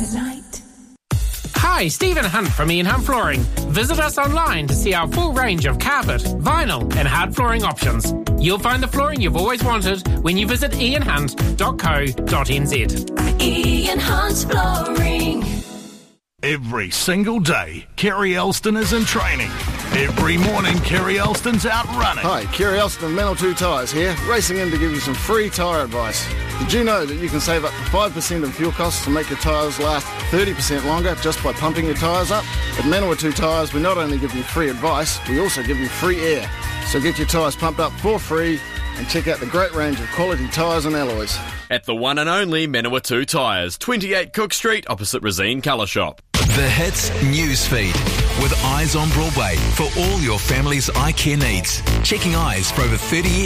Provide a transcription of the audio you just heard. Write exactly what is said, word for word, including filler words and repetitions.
the night. Hi, Stephen Hunt from Ian Hunt Flooring. Visit us online to see our full range of carpet, vinyl and hard flooring options. You'll find the flooring you've always wanted when you visit ian hunt dot co dot n z. Ian Hunt Flooring. Every single day, Kerry Elston is in training. Every morning, Kerry Elston's out running. Hi, Kerry Elston of Mental two Tyres here, racing in to give you some free tyre advice. Did you know that you can save up to five percent in fuel costs to make your tyres last thirty percent longer just by pumping your tyres up? At Mental two Tyres, we not only give you free advice, we also give you free air. So get your tyres pumped up for free and check out the great range of quality tyres and alloys. At the one and only Manawatu Tyres, twenty-eight Cook Street, opposite Rosine Colour Shop. The Hits Newsfeed with Eyes on Broadway for all your family's eye care needs. Checking eyes for over thirty years.